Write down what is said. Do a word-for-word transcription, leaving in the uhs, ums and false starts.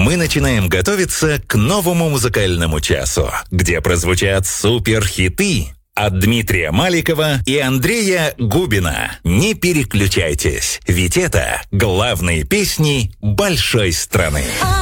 мы начинаем готовиться к новому музыкальному часу, где прозвучат суперхиты от Дмитрия Маликова и Андрея Губина. Не переключайтесь, ведь это главные песни большой страны.